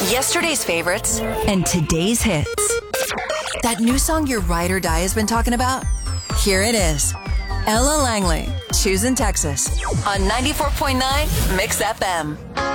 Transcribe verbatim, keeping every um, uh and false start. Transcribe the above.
Yesterday's favorites and today's hits. That new song your ride or die has been talking about? Here it is. Ella Langley, Choosing Texas on ninety-four point nine Mix F M.